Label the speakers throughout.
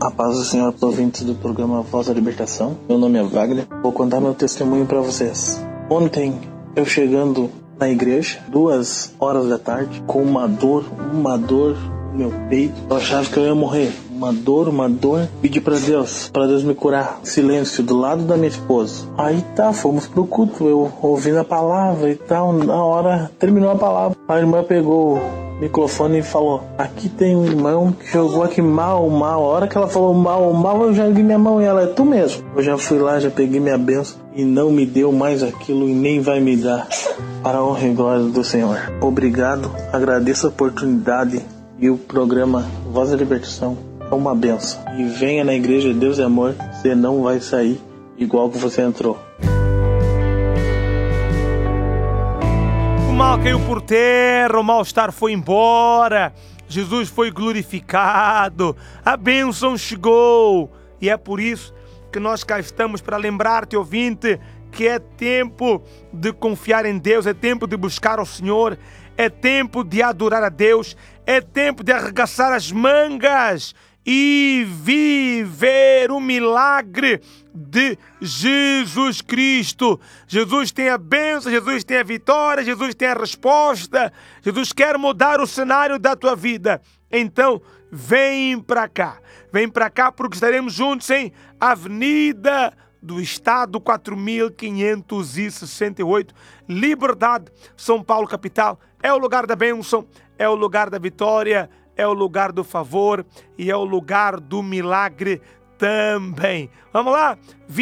Speaker 1: A paz do Senhor, ouvintes do programa Voz da Libertação. Meu nome é Wagner. Vou contar meu testemunho para vocês. Ontem, eu chegando na igreja, 2h da tarde, com uma dor no meu peito. Eu achava que eu ia morrer. Uma dor. Pedi para Deus me curar. Silêncio do lado da minha esposa. Aí fomos pro culto. Eu ouvindo a palavra e tal. Na hora, terminou a palavra. A irmã pegou o microfone e falou: aqui tem um irmão que jogou aqui mal. A hora que ela falou mal, eu já ergui minha mão e ela: é tu mesmo. Eu já fui lá, já peguei minha bênção e não me deu mais aquilo e nem vai me dar, para a honra e glória do Senhor. Obrigado, agradeço a oportunidade e o programa Voz da Libertação é uma bênção. E venha na igreja Deus é Amor, você não vai sair igual que você entrou.
Speaker 2: O mal caiu por terra, o mal-estar foi embora, Jesus foi glorificado, a bênção chegou. E é por isso que nós cá estamos para lembrar-te, ouvinte, que é tempo de confiar em Deus, é tempo de buscar ao Senhor, é tempo de adorar a Deus, é tempo de arregaçar as mangas e viver o milagre de Jesus Cristo. Jesus tem a bênção, Jesus tem a vitória, Jesus tem a resposta. Jesus quer mudar o cenário da tua vida. Então, vem para cá porque estaremos juntos em Avenida do Estado 4568, Liberdade, São Paulo, capital. É o lugar da bênção, é o lugar da vitória, é o lugar do favor e é o lugar do milagre também. Vamos lá,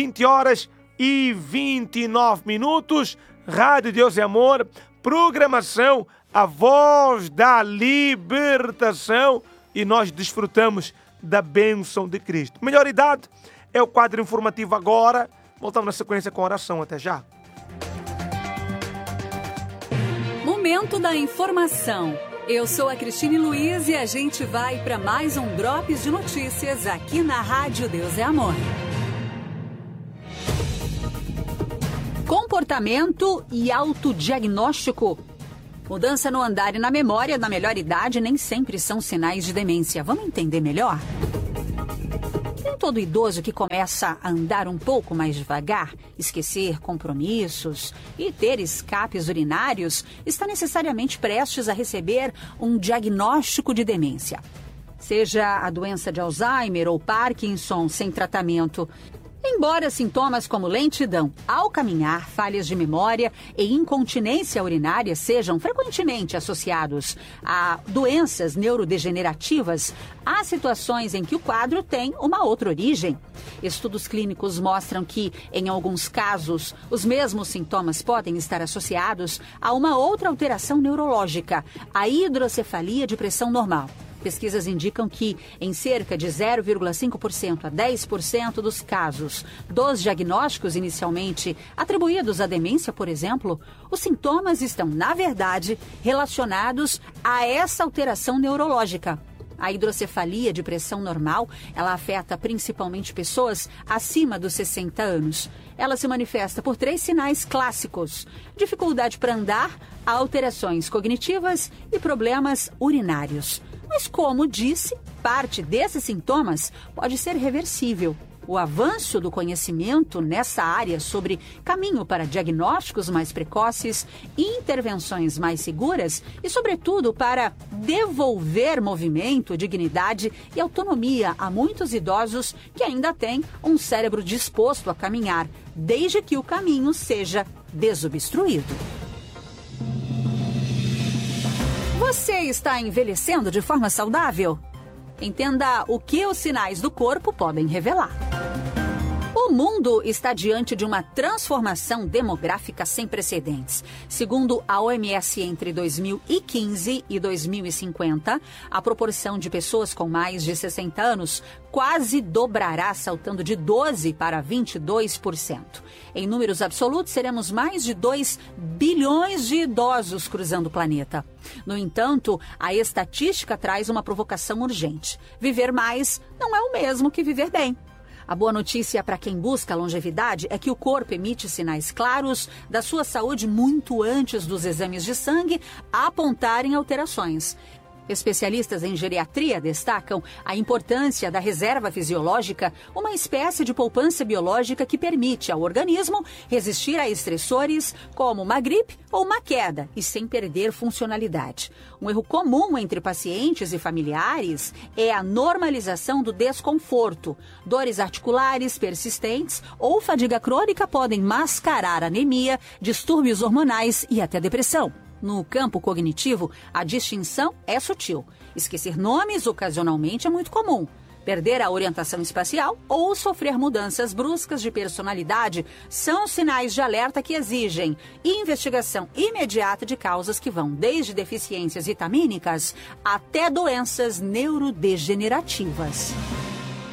Speaker 2: 20h29, Rádio Deus e Amor, programação A Voz da Libertação, e nós desfrutamos da bênção de Cristo. Melhor idade é o quadro informativo agora. Voltamos na sequência com a oração. Até já.
Speaker 3: Momento da informação. Eu sou a Cristine Luiz e a gente vai para mais um Drops de Notícias aqui na Rádio Deus é Amor. Comportamento e autodiagnóstico. Mudança no andar e na memória na melhor idade nem sempre são sinais de demência. Vamos entender melhor? Nem todo idoso que começa a andar um pouco mais devagar, esquecer compromissos e ter escapes urinários está necessariamente prestes a receber um diagnóstico de demência. Seja a doença de Alzheimer ou Parkinson sem tratamento. Embora sintomas como lentidão ao caminhar, falhas de memória e incontinência urinária sejam frequentemente associados a doenças neurodegenerativas, há situações em que o quadro tem uma outra origem. Estudos clínicos mostram que, em alguns casos, os mesmos sintomas podem estar associados a uma outra alteração neurológica, a hidrocefalia de pressão normal. Pesquisas indicam que, em cerca de 0,5% a 10% dos casos dos diagnósticos inicialmente atribuídos à demência, por exemplo, os sintomas estão, na verdade, relacionados a essa alteração neurológica. A hidrocefalia de pressão normal, ela afeta principalmente pessoas acima dos 60 anos. Ela se manifesta por 3 sinais clássicos: dificuldade para andar, alterações cognitivas e problemas urinários. Mas, como disse, parte desses sintomas pode ser reversível. O avanço do conhecimento nessa área sobre caminho para diagnósticos mais precoces, intervenções mais seguras e, sobretudo, para devolver movimento, dignidade e autonomia a muitos idosos que ainda têm um cérebro disposto a caminhar, desde que o caminho seja desobstruído. Você está envelhecendo de forma saudável? Entenda o que os sinais do corpo podem revelar. O mundo está diante de uma transformação demográfica sem precedentes. Segundo a OMS, entre 2015 e 2050, a proporção de pessoas com mais de 60 anos quase dobrará, saltando de 12% para 22%. Em números absolutos, seremos mais de 2 bilhões de idosos cruzando o planeta. No entanto, a estatística traz uma provocação urgente. Viver mais não é o mesmo que viver bem. A boa notícia para quem busca a longevidade é que o corpo emite sinais claros da sua saúde muito antes dos exames de sangue apontarem alterações. Especialistas em geriatria destacam a importância da reserva fisiológica, uma espécie de poupança biológica que permite ao organismo resistir a estressores como uma gripe ou uma queda e sem perder funcionalidade. Um erro comum entre pacientes e familiares é a normalização do desconforto. Dores articulares persistentes ou fadiga crônica podem mascarar anemia, distúrbios hormonais e até depressão. No campo cognitivo, a distinção é sutil. Esquecer nomes ocasionalmente é muito comum. Perder a orientação espacial ou sofrer mudanças bruscas de personalidade são sinais de alerta que exigem investigação imediata de causas que vão desde deficiências vitamínicas até doenças neurodegenerativas.